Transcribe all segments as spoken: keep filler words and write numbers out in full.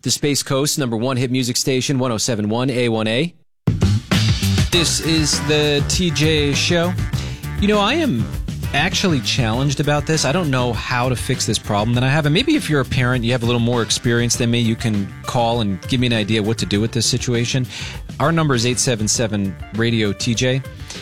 the Space Coast, number one hit music station, one oh seven point one A one A. This is the T J Show. You know, I am actually challenged about this. I don't know how to fix this problem that I have. And maybe if you're a parent, you have a little more experience than me, you can call and give me an idea what to do with this situation. Our number is eight seven seven radio T J.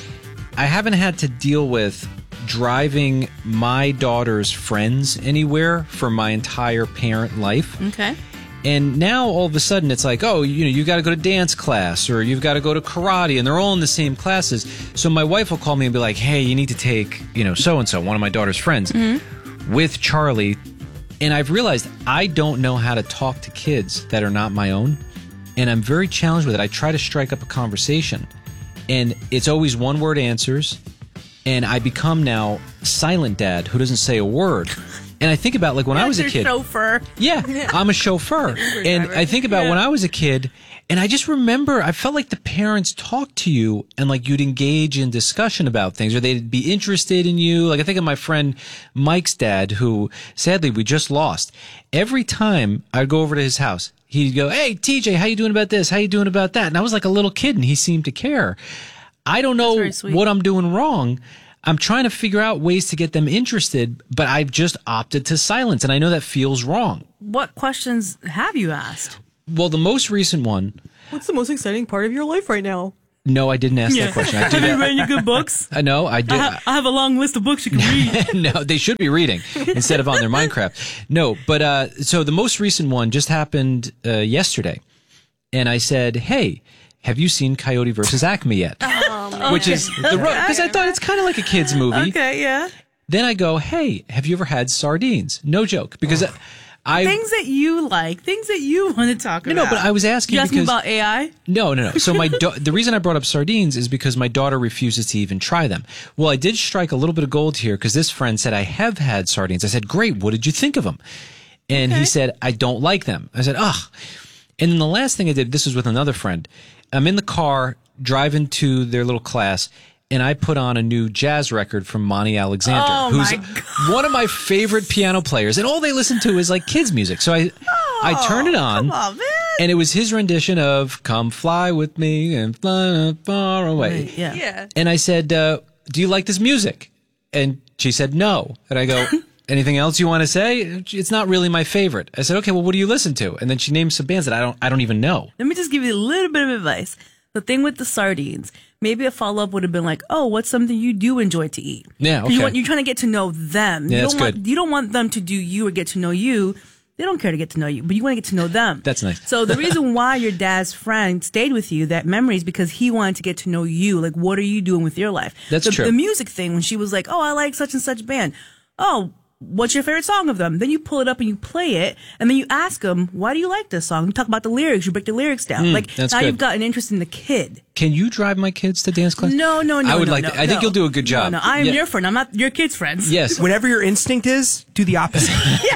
I haven't had to deal with driving my daughter's friends anywhere for my entire parent life. Okay. And now all of a sudden it's like, oh, you know, you got to go to dance class or you've got to go to karate, and they're all in the same classes. So my wife will call me and be like, hey, you need to take, you know, so-and-so, one of my daughter's friends, mm-hmm. with Charlie. And I've realized I don't know how to talk to kids that are not my own. And I'm very challenged with it. I try to strike up a conversation, and it's always one-word answers. And I become now silent dad who doesn't say a word. And I think about, like, when I was a kid. Chauffeur. Yeah, I'm a chauffeur. And I think about yeah. when I was a kid, and I just remember, I felt like the parents talked to you and, like, you'd engage in discussion about things, or they'd be interested in you. Like, I think of my friend Mike's dad, who, sadly, we just lost. Every time I'd go over to his house, he'd go, hey, T J, how you doing about this? How you doing about that? And I was like a little kid, and he seemed to care. I don't know what I'm doing wrong. I'm trying to figure out ways to get them interested, but I've just opted to silence, and I know that feels wrong. What questions have you asked? Well, the most recent one... What's the most exciting part of your life right now? No, I didn't ask yeah. that question. I have you read any good books? Uh, no, I did. I, ha- I have a long list of books you can read. No, they should be reading instead of on their Minecraft. No, but uh, so the most recent one just happened uh, yesterday, and I said, hey... have you seen Coyote versus Acme yet? Oh, Which okay. is the road, because I thought it's kind of like a kid's movie. Okay, yeah. Then I go, hey, have you ever had sardines? No joke, because oh. I things that you like, things that you want to talk no, about. No, but I was asking. You asking because, about A I? No, no, no. So my da- the reason I brought up sardines is because my daughter refuses to even try them. Well, I did strike a little bit of gold here because this friend said I have had sardines. I said, great. What did you think of them? And okay. he said, I don't like them. I said, ugh. And then the last thing I did, this was with another friend. I'm in the car driving to their little class, and I put on a new jazz record from Monty Alexander, oh who's my one of my favorite piano players, and all they listen to is like kids' music. So I, oh, I turned it on, come on, man. And it was his rendition of "Come Fly with Me" and "Fly Far Away." Right, yeah. yeah. And I said, uh, "Do you like this music?" And she said, "No." And I go, anything else you want to say? It's not really my favorite. I said, okay, well, what do you listen to? And then she named some bands that I don't, I don't even know. Let me just give you a little bit of advice. The thing with the sardines, maybe a follow-up would have been like, oh, what's something you do enjoy to eat? Yeah, okay. You want, you're trying to get to know them. Yeah, you that's don't want, good. You don't want them to do you or get to know you. They don't care to get to know you, but you want to get to know them. That's nice. So the reason why your dad's friend stayed with you, that memory, is because he wanted to get to know you. Like, what are you doing with your life? That's the, true. The music thing, when she was like, oh, I like such and such band. Oh, what's your favorite song of them? Then you pull it up and you play it, and then you ask them, why do you like this song? You talk about the lyrics. You break the lyrics down. Mm, like, that's now good. you've got an interest in the kid. Can you drive my kids to dance class? No, no, no. I would no, like. no, to, I think no. you'll do a good job. No, no, I am yeah. your friend. I'm not your kid's friends. Yes. Whatever your instinct is, do the opposite.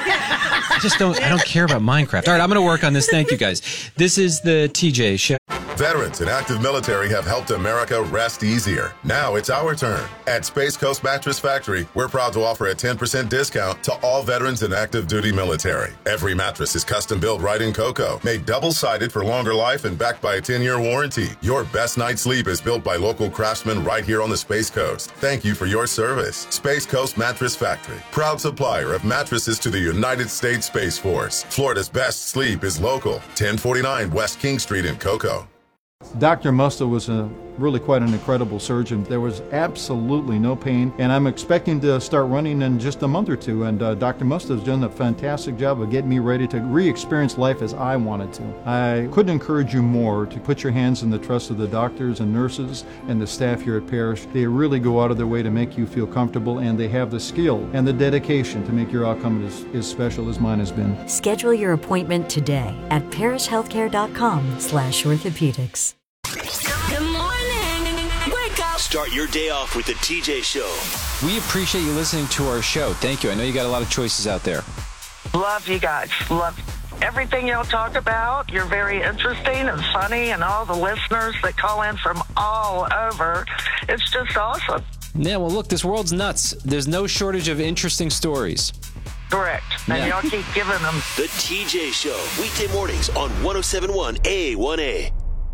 I just don't. I don't care about Minecraft. All right, I'm going to work on this. Thank you, guys. This is the T J Show. Veterans and active military have helped America rest easier. Now it's our turn. At Space Coast Mattress Factory, we're proud to offer a ten percent discount to all veterans and active duty military. Every mattress is custom built right in cocoa, made double-sided for longer life and backed by a ten-year warranty. Your best night's sleep is built by local craftsmen right here on the Space Coast. Thank you for your service. Space Coast Mattress Factory, proud supplier of mattresses to the United States Space Force. Florida's best sleep is local. ten forty-nine West King Street in Cocoa. Doctor Musta was a really quite an incredible surgeon. There was absolutely no pain, and I'm expecting to start running in just a month or two, and uh, Doctor Musta has done a fantastic job of getting me ready to re-experience life as I wanted to. I couldn't encourage you more to put your hands in the trust of the doctors and nurses and the staff here at Parrish. They really go out of their way to make you feel comfortable, and they have the skill and the dedication to make your outcome as, as special as mine has been. Schedule your appointment today at parrish healthcare dot com slash orthopedics. Good morning. Wake up. Start your day off with the T J Show. We appreciate you listening to our show. Thank you. I know you got a lot of choices out there. Love you guys. Love everything y'all talk about. You're very interesting and funny, and all the listeners that call in from all over. It's just awesome. Yeah, well, look, this world's nuts. There's no shortage of interesting stories. Correct. And Yeah. y'all keep giving them. The T J Show, weekday mornings on one oh seven point one A one A.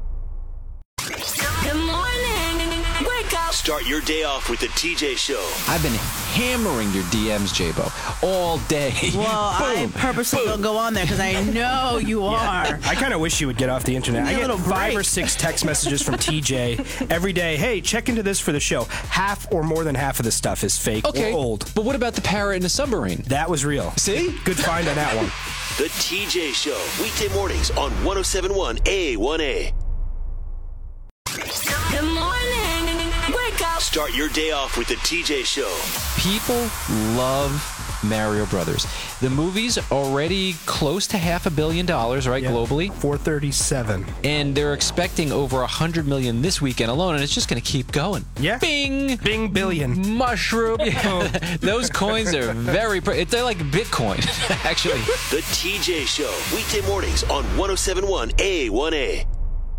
Good morning. Wake up. Start your day off with the T J Show. I've been hammering your D Ms, J-Bo, all day. Well, I purposely don't go on there because I know you are. I kind of wish you would get off the internet. Give me I a get little five break. or six text messages from T J every day. Hey, check into this for the show. Half or more than half of the stuff is fake Okay, or old. but what about the parrot in the submarine? That was real. See? Good find on that one. The T J Show, weekday mornings on one oh seven point one A one A. Good morning. Wake up. Start your day off with the T J Show. People love Mario Brothers. The movie's already close to half a billion dollars, right, Yeah. globally? four thirty-seven. And they're expecting over a hundred million this weekend alone, and it's just going to keep going. Yeah. Bing! Bing billion. Mushroom. Yeah. Those coins are very, pre- they're like Bitcoin, actually. The T J Show, weekday mornings on one oh seven point one A one A.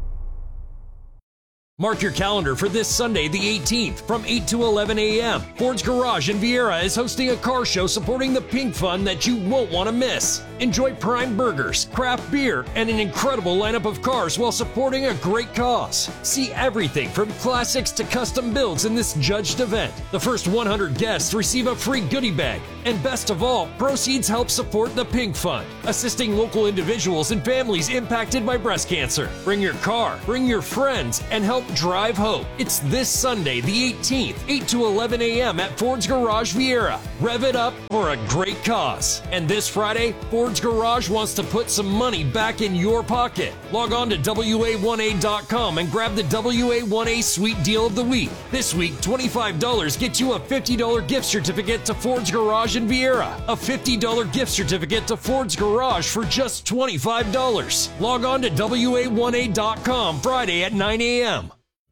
Mark your calendar for this Sunday, the eighteenth, from eight to eleven a.m. Ford's Garage in Vieira is hosting a car show supporting the Pink Fund that you won't want to miss. Enjoy prime burgers, craft beer, and an incredible lineup of cars while supporting a great cause. See everything from classics to custom builds in this judged event. The first one hundred guests receive a free goodie bag. And best of all, proceeds help support the Pink Fund, assisting local individuals and families impacted by breast cancer. Bring your car, bring your friends, and help drive hope. It's this Sunday, the eighteenth, eight to eleven a.m. at Ford's Garage Vieira. Rev it up for a great cause. And this Friday, Ford's Garage wants to put some money back in your pocket. Log on to W A one A dot com and grab the W A one A Sweet Deal of the Week. This week, twenty-five dollars gets you a fifty dollars gift certificate to Ford's Garage in Vieira. A fifty dollars gift certificate to Ford's Garage for just twenty-five dollars. Log on to W A one A dot com Friday at nine a.m.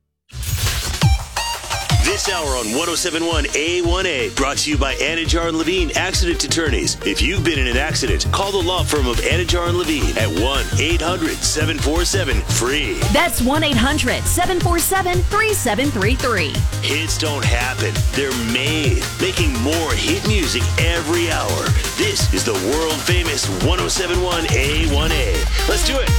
This hour on one oh seven point one A one A, brought to you by Anajar and Levine Accident Attorneys. If you've been in an accident, call the law firm of Anajar and Levine at one eight hundred seven four seven free. That's one eight hundred seven four seven three seven three three. Hits don't happen, they're made. Making more hit music every hour. This is the world famous one oh seven point one A one A. Let's do it.